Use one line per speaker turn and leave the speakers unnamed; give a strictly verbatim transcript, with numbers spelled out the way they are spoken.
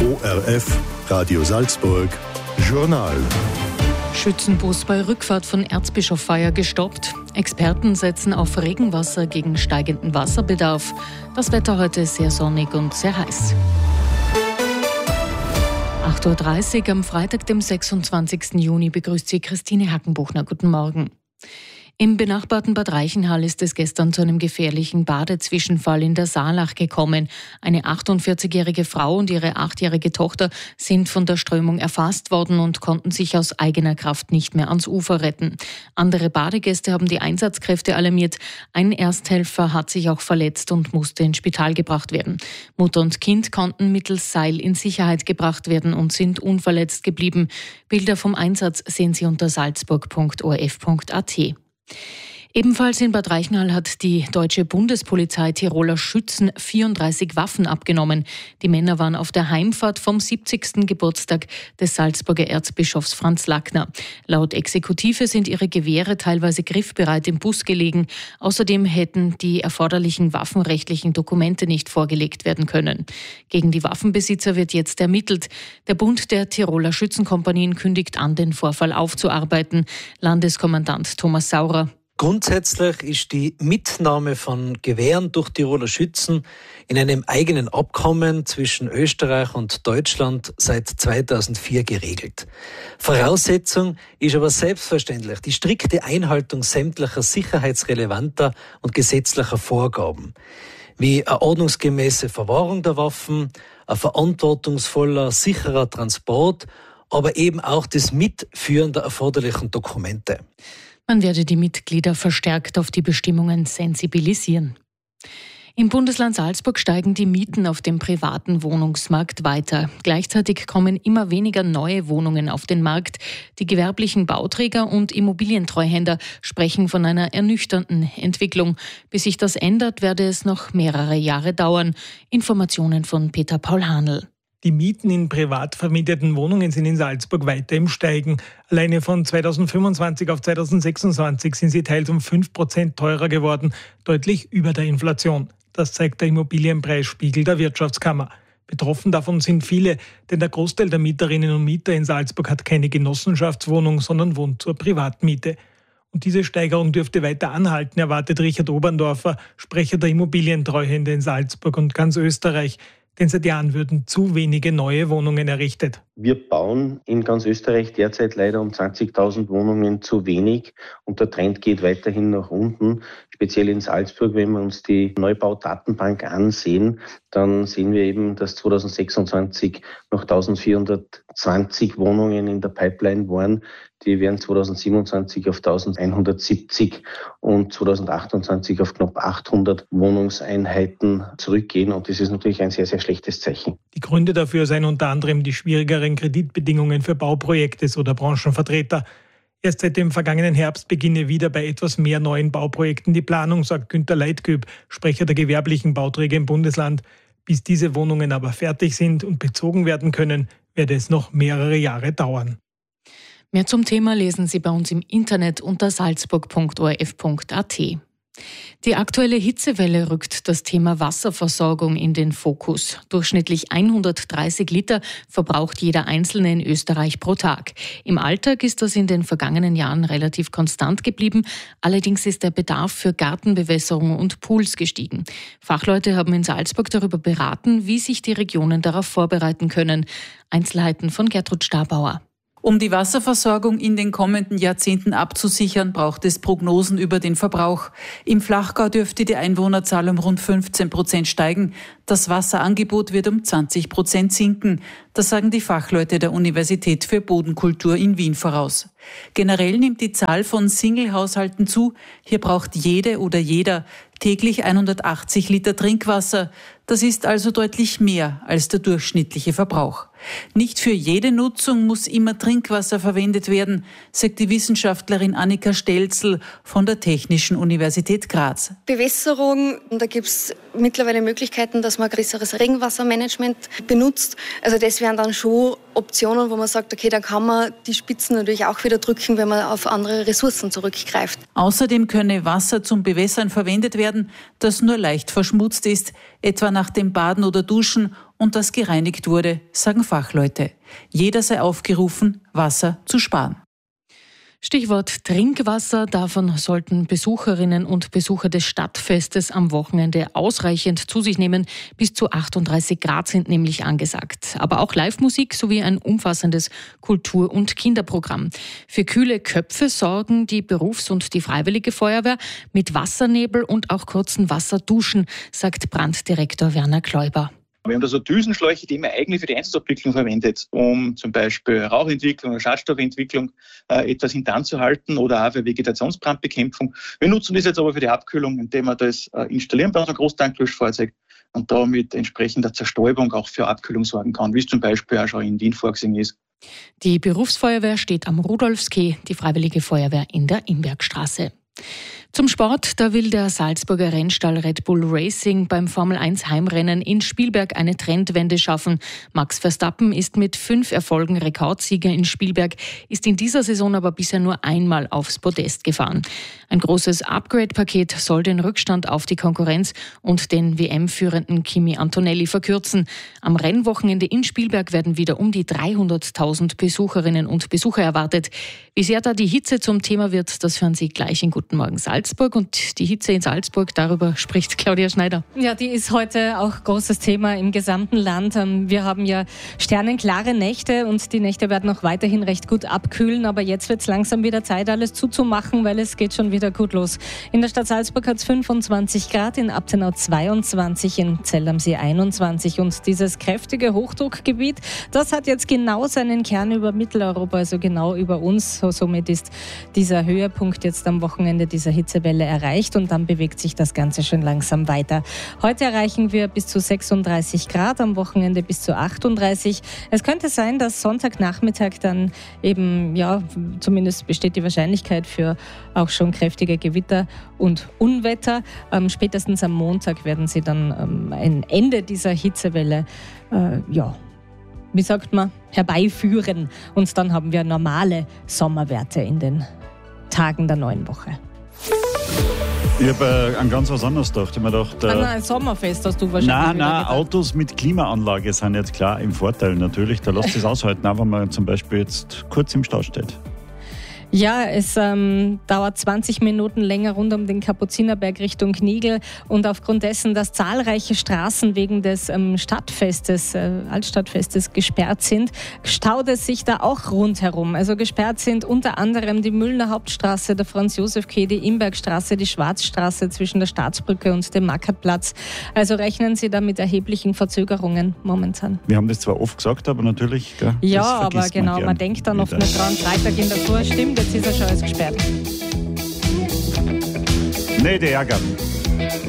O R F, Radio Salzburg, Journal.
Schützenbus bei Rückfahrt von Erzbischofeier gestoppt. Experten setzen auf Regenwasser gegen steigenden Wasserbedarf. Das Wetter heute sehr sonnig und sehr heiß. acht Uhr dreißig am Freitag, dem sechsundzwanzigsten Juni, begrüßt Sie Christine Hackenbuchner. Guten Morgen. Im benachbarten Bad Reichenhall ist es gestern zu einem gefährlichen Badezwischenfall in der Saalach gekommen. Eine achtundvierzigjährige Frau und ihre achtjährige Tochter sind von der Strömung erfasst worden und konnten sich aus eigener Kraft nicht mehr ans Ufer retten. Andere Badegäste haben die Einsatzkräfte alarmiert. Ein Ersthelfer hat sich auch verletzt und musste ins Spital gebracht werden. Mutter und Kind konnten mittels Seil in Sicherheit gebracht werden und sind unverletzt geblieben. Bilder vom Einsatz sehen Sie unter salzburg punkt o r f punkt a t. Ebenfalls in Bad Reichenhall hat die deutsche Bundespolizei Tiroler Schützen vierunddreißig Waffen abgenommen. Die Männer waren auf der Heimfahrt vom siebzigsten Geburtstag des Salzburger Erzbischofs Franz Lackner. Laut Exekutive sind ihre Gewehre teilweise griffbereit im Bus gelegen. Außerdem hätten die erforderlichen waffenrechtlichen Dokumente nicht vorgelegt werden können. Gegen die Waffenbesitzer wird jetzt ermittelt. Der Bund der Tiroler Schützenkompanien kündigt an, den Vorfall aufzuarbeiten. Landeskommandant Thomas Saurer.
Grundsätzlich ist die Mitnahme von Gewehren durch Tiroler Schützen in einem eigenen Abkommen zwischen Österreich und Deutschland seit zweitausendvier geregelt. Voraussetzung ist aber selbstverständlich die strikte Einhaltung sämtlicher sicherheitsrelevanter und gesetzlicher Vorgaben, wie eine ordnungsgemäße Verwahrung der Waffen, ein verantwortungsvoller, sicherer Transport, aber eben auch das Mitführen der erforderlichen Dokumente.
Man werde die Mitglieder verstärkt auf die Bestimmungen sensibilisieren. Im Bundesland Salzburg steigen die Mieten auf dem privaten Wohnungsmarkt weiter. Gleichzeitig kommen immer weniger neue Wohnungen auf den Markt. Die gewerblichen Bauträger und Immobilientreuhänder sprechen von einer ernüchternden Entwicklung. Bis sich das ändert, werde es noch mehrere Jahre dauern. Informationen von Peter Paul Hahnl.
Die Mieten in privat vermieteten Wohnungen sind in Salzburg weiter im Steigen. Alleine von zweitausendfünfundzwanzig auf zweitausendsechsundzwanzig sind sie teils um fünf Prozent teurer geworden, deutlich über der Inflation. Das zeigt der Immobilienpreisspiegel der Wirtschaftskammer. Betroffen davon sind viele, denn der Großteil der Mieterinnen und Mieter in Salzburg hat keine Genossenschaftswohnung, sondern wohnt zur Privatmiete. Und diese Steigerung dürfte weiter anhalten, erwartet Richard Oberndorfer, Sprecher der Immobilientreuhände in Salzburg und ganz Österreich. Denn seit Jahren würden zu wenige neue Wohnungen errichtet.
Wir bauen in ganz Österreich derzeit leider um zwanzigtausend Wohnungen zu wenig und der Trend geht weiterhin nach unten. Speziell in Salzburg, wenn wir uns die Neubaudatenbank ansehen, dann sehen wir eben, dass zweitausendsechsundzwanzig noch eintausendvierhundertzwanzig Wohnungen in der Pipeline waren. Die werden zweitausendsiebenundzwanzig auf eintausendeinhundertsiebzig und zweitausendachtundzwanzig auf knapp achthundert Wohnungseinheiten zurückgehen. Und das ist natürlich ein sehr, sehr schlechtes Zeichen.
Die Gründe dafür seien unter anderem die schwierigeren Kreditbedingungen für Bauprojekte, so der Branchenvertreter. Erst seit dem vergangenen Herbst beginne wieder bei etwas mehr neuen Bauprojekten die Planung, sagt Günter Leitgöb, Sprecher der gewerblichen Bauträger im Bundesland. Bis diese Wohnungen aber fertig sind und bezogen werden können, werde es noch mehrere Jahre dauern.
Mehr zum Thema lesen Sie bei uns im Internet unter salzburg punkt o r f punkt a t. Die aktuelle Hitzewelle rückt das Thema Wasserversorgung in den Fokus. Durchschnittlich hundertdreißig Liter verbraucht jeder Einzelne in Österreich pro Tag. Im Alltag ist das in den vergangenen Jahren relativ konstant geblieben. Allerdings ist der Bedarf für Gartenbewässerung und Pools gestiegen. Fachleute haben in Salzburg darüber beraten, wie sich die Regionen darauf vorbereiten können. Einzelheiten von Gertrud Stabauer.
Um die Wasserversorgung in den kommenden Jahrzehnten abzusichern, braucht es Prognosen über den Verbrauch. Im Flachgau dürfte die Einwohnerzahl um rund fünfzehn Prozent steigen. Das Wasserangebot wird um zwanzig Prozent sinken. Das sagen die Fachleute der Universität für Bodenkultur in Wien voraus. Generell nimmt die Zahl von Single-Haushalten zu. Hier braucht jede oder jeder täglich hundertachtzig Liter Trinkwasser. Das ist also deutlich mehr als der durchschnittliche Verbrauch. Nicht für jede Nutzung muss immer Trinkwasser verwendet werden, sagt die Wissenschaftlerin Annika Stelzl von der Technischen Universität Graz.
Bewässerung, da gibt es mittlerweile Möglichkeiten, dass man größeres Regenwassermanagement benutzt. Also das wären dann schon Optionen, wo man sagt, okay, dann kann man die Spitzen natürlich auch wieder drücken, wenn man auf andere Ressourcen zurückgreift.
Außerdem könne Wasser zum Bewässern verwendet werden, das nur leicht verschmutzt ist, etwa nach dem Baden oder Duschen, und das gereinigt wurde, sagen Fachleute. Jeder sei aufgerufen, Wasser zu sparen.
Stichwort Trinkwasser. Davon sollten Besucherinnen und Besucher des Stadtfestes am Wochenende ausreichend zu sich nehmen. Bis zu achtunddreißig Grad sind nämlich angesagt. Aber auch Live-Musik sowie ein umfassendes Kultur- und Kinderprogramm. Für kühle Köpfe sorgen die Berufs- und die Freiwillige Feuerwehr mit Wassernebel und auch kurzen Wasserduschen, sagt Branddirektor Werner Kläuber.
Wir haben da so Düsenschläuche, die man eigentlich für die Einsatzabwicklung verwendet, um zum Beispiel Rauchentwicklung oder Schadstoffentwicklung äh, etwas hintanzuhalten oder auch für Vegetationsbrandbekämpfung. Wir nutzen das jetzt aber für die Abkühlung, indem wir das äh, installieren bei unserem Großtanklöschfahrzeug und da mit entsprechender Zerstäubung auch für Abkühlung sorgen kann, wie es zum Beispiel auch schon in Wien vorgesehen ist.
Die Berufsfeuerwehr steht am Rudolfskeh, die Freiwillige Feuerwehr in der Imbergstraße. Zum Sport, da will der Salzburger Rennstall Red Bull Racing beim Formel eins Heimrennen in Spielberg eine Trendwende schaffen. Max Verstappen ist mit fünf Erfolgen Rekordsieger in Spielberg, ist in dieser Saison aber bisher nur einmal aufs Podest gefahren. Ein großes Upgrade-Paket soll den Rückstand auf die Konkurrenz und den W M-führenden Kimi Antonelli verkürzen. Am Rennwochenende in Spielberg werden wieder um die dreihunderttausend Besucherinnen und Besucher erwartet. Wie sehr da die Hitze zum Thema wird, das hören Sie gleich in Guten Morgen Salzburg. Und die Hitze in Salzburg, darüber spricht Claudia Schneider.
Ja, die ist heute auch großes Thema im gesamten Land. Wir haben ja sternenklare Nächte und die Nächte werden auch weiterhin recht gut abkühlen. Aber jetzt wird es langsam wieder Zeit, alles zuzumachen, weil es geht schon wieder gut los. In der Stadt Salzburg hat es fünfundzwanzig Grad, in Abtenau zweiundzwanzig, in Zell am See einundzwanzig. Und dieses kräftige Hochdruckgebiet, das hat jetzt genau seinen Kern über Mitteleuropa, also genau über uns. Somit ist dieser Höhepunkt jetzt am Wochenende dieser Hitzewelle erreicht und dann bewegt sich das Ganze schon langsam weiter. Heute erreichen wir bis zu sechsunddreißig Grad, am Wochenende bis zu achtunddreißig. Es könnte sein, dass Sonntagnachmittag dann eben, ja, zumindest besteht die Wahrscheinlichkeit für auch schon kräftige Gewitter und Unwetter. Ähm, spätestens am Montag werden sie dann ähm, ein Ende dieser Hitzewelle, äh, ja, wie sagt man, herbeiführen. Und dann haben wir normale Sommerwerte in den Tagen der neuen Woche.
Ich habe äh, an ganz was anderes gedacht. Ich mir gedacht, äh,
an ein Sommerfest hast du wahrscheinlich
Nein, nein,
gedacht.
Autos mit Klimaanlage sind jetzt klar im Vorteil natürlich. Da lässt es aushalten, auch wenn man zum Beispiel jetzt kurz im Stau steht.
Ja, es ähm, dauert zwanzig Minuten länger rund um den Kapuzinerberg Richtung Knigl und aufgrund dessen, dass zahlreiche Straßen wegen des ähm, Stadtfestes, äh, Altstadtfestes gesperrt sind, staut es sich da auch rundherum. Also gesperrt sind unter anderem die Müllner Hauptstraße, der Franz-Josef-Quai, die Imbergstraße, die Schwarzstraße zwischen der Staatsbrücke und dem Mackertplatz. Also rechnen Sie da mit erheblichen Verzögerungen momentan.
Wir haben das zwar oft gesagt, aber natürlich... Gell,
ja, aber genau, man, man denkt dann oft nicht dran. Freitag in der Früh, stimmt, jetzt ist er schon alles gesperrt.
Nicht ärgern.